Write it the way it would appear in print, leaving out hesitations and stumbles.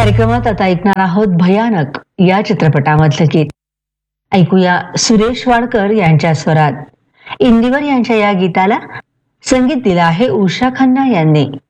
कार्यक्रमात आता ऐकणार आहोत भयानक या चित्रपटामधलं गीत. ऐकूया सुरेश वाडकर यांच्या स्वरात. इंदिवर यांच्या या गीताला संगीत दिलं आहे उषा खन्ना यांनी.